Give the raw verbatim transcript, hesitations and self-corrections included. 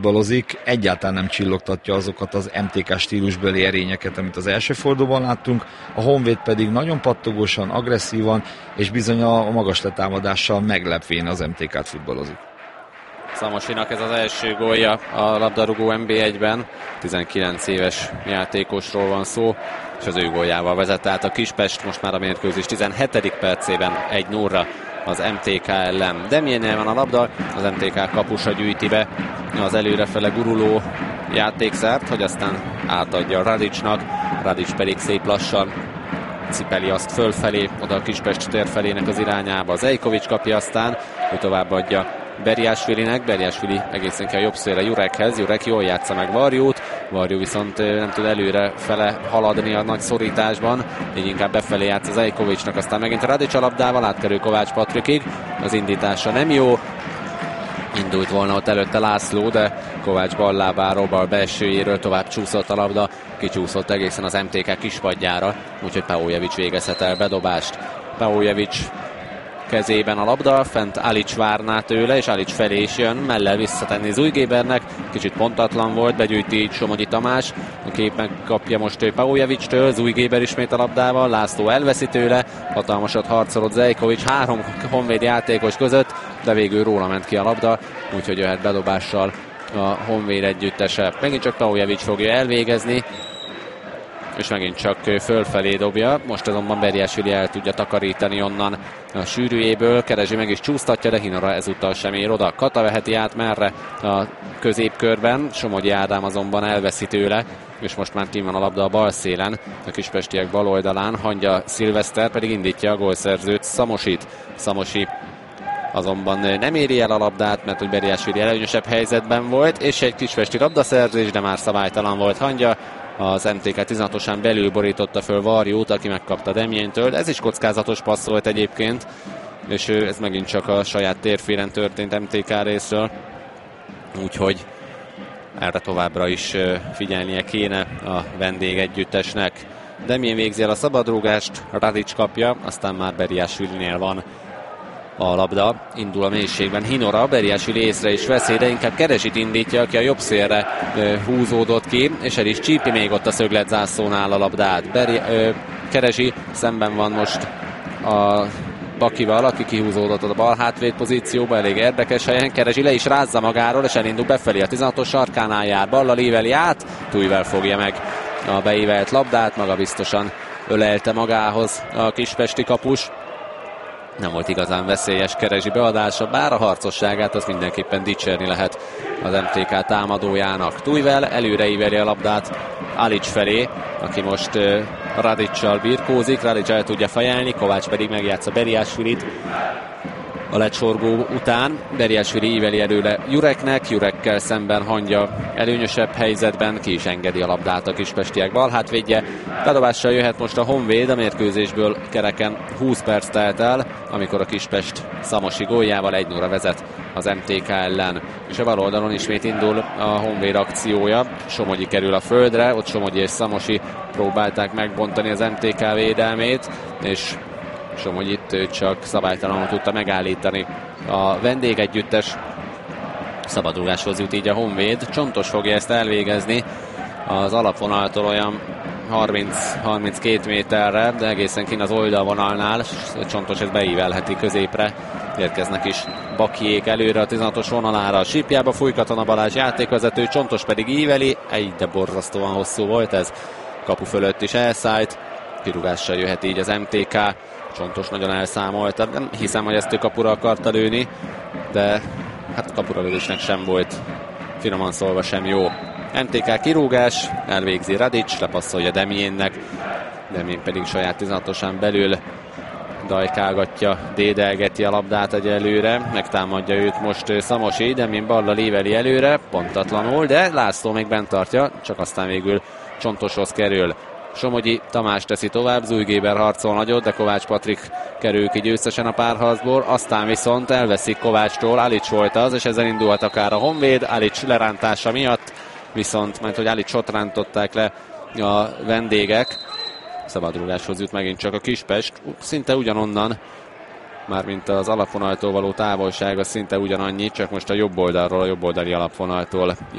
balozik, egyáltalán nem csillogtatja azokat az em té ká stílusbeli erényeket, amit az első fordulóban láttunk, a Honvéd pedig nagyon pattogósan, agresszívan, és bizony a magas letámadással meglepvén az em té ká-t futballozik. Szamosinak ez az első gólja a labdarúgó en bé egyben, tizenkilenc éves játékosról van szó, és az ő góljával vezet át a Kispest most már a mérkőzés tizenhetedik percében egy nullra az em té ká ellen. Demjénél van a labda, az em té ká kapusa gyűjti be az előrefele guruló játékszert, hogy aztán átadja Radicsnak, Radics pedig szép lassan cipeli azt fölfelé, oda a Kispest térfelének az irányába. Zejkovics kapja aztán, hogy továbbadja Berjásvilinek, Berjásvili egészen kell jobb szélre Jurekhez, Jurek jól játsza meg Varjút, Varjú viszont nem tud előre fele haladni a nagy szorításban, így inkább befelé játsz az Zejkovicsnak, aztán megint a Radics a labdával, átkerül Kovács Patrikig, az indítása nem jó, indult volna ott előtte László, de Kovács ballábáról, bal belsőjéről tovább csúszott a labda, kicsúszott egészen az em té ká kispadjára, úgyhogy Pauljevics végezhet el bedobást. Pauljevics kezében a labda, fent Alics várná tőle, és Alics felé is jön, mellel visszatenni Zujgébernek, kicsit pontatlan volt, begyűjti Somogyi Tamás, a kép megkapja most Pauljevics-től, Zujgéber ismét a labdával, László elveszi tőle, hatalmasat harcolott Zejkovics három honvéd játékos között, de végül róla ment ki a labda, úgyhogy jöhet bedobással a honvéd együttese. Megint csak Pauljevics fogja elvégezni, és megint csak fölfelé dobja. Most azonban Berjásvili el tudja takarítani onnan a sűrűjéből. Keresi meg is csúsztatja, de Hinora ezúttal sem ér oda. Kata veheti át merre a középkörben. Somogyi Ádám azonban elveszi tőle, és most már kim van a labda a bal szélen, a kispestiek bal oldalán. Hangya Szilveszter pedig indítja a gólszerzőt, Szamosit. Szamosi azonban nem éri el a labdát, mert hogy Berjásvili előnyösebb helyzetben volt, és egy kispesti labdaszerzés, de már szabálytalan volt Hangya. Az em té ká tizenhatosán belül borította föl Varjút, aki megkapta Demjéntől. Ez is kockázatos passz volt egyébként, és ez megint csak a saját térfélen történt em té ká részről. Úgyhogy erre továbbra is figyelnie kéne a vendég együttesnek. Demjén végzi el a szabadrúgást, Radics kapja, aztán már Berjásvilinél van a labda, indul a mélységben Hinora, Berjásvili észre is veszi, de inkább Keresit indítja, aki a jobb szélre ö, húzódott ki, és el is csípi még ott a szögletzászlónál a labdát. Beri, ö, Keresi szemben van most a Bakival, aki kihúzódott a bal hátvéd pozícióba, elég érdekes helyen. Keresi le is rázza magáról, és elindul befelé a tizenhatos sarkánál jár, ballal íveli át, Tújvel fogja meg a beívelt labdát, maga biztosan ölelte magához a kispesti kapus. Nem volt igazán veszélyes Keresi beadása, bár a harcosságát az mindenképpen dicsérni lehet az em té ká támadójának. Tújvel előre íveri a labdát Alics felé, aki most uh, Radicsal birkózik, Radics el tudja fejelni, Kovács pedig megjátsza Berjásvilit a lecsorgó után. Berjásvili íveli előre Jureknek, Jurekkel szemben Hangya előnyösebb helyzetben, ki is engedi a labdát a kispestiek balhátvédje. Bedobással jöhet most a Honvéd, a mérkőzésből kereken húsz perc telt el, amikor a Kispest Szamosi góljával egy nullra vezet az em té ká ellen. És a bal oldalon ismét indul a Honvéd akciója, Somogyi kerül a földre, ott Somogyi és Szamosi próbálták megbontani az em té ká védelmét, és Somogyit csak szabálytalanul tudta megállítani a vendégegyüttes. Szabadrúgáshoz jut így a Honvéd. Csontos fogja ezt elvégezni az alapvonaltól olyan harminc-harminckét méterre, de egészen kint az oldalvonalnál. Csontos ezt beívelheti középre. Érkeznek is Bakiék előre a tizenhatos vonalára. Sípjába fúj Katona Balázs játékvezető, Csontos pedig íveli. Egy, de borzasztóan hosszú volt ez. Kapu fölött is elszállt. Kirúgással jöhet így az em té ká. Csontos nagyon elszámolta, nem hiszem, hogy ezt ő kapura akarta lőni, de hát kapura lövésnek sem volt, finoman szólva sem jó. em té ká kirúgás, elvégzi Radics, lepasszolja Demjénnek, Demjén pedig saját tizenhatosán belül dajkálgatja, dédelgeti a labdát egyelőre, megtámadja őt most Szamosi, Demjén ballal íveli előre, pontatlanul, de László még bent tartja, csak aztán végül Csontoshoz kerül. Somogyi Tamás teszi tovább, Zujgéber harcol nagyot, de Kovács Patrik kerül ki győztesen a párharcból, aztán viszont elveszik Kovácstól, Alics volt az, és ezzel indulhat akár a Honvéd, Alics lerántása miatt, viszont, mert hogy Alicsot rántották le a vendégek, szabadrúgáshoz jut megint csak a Kispest, szinte ugyanonnan mármint az alapvonaltól való távolsága szinte ugyanannyi, csak most a jobb oldalról, a jobb oldali alapvonaltól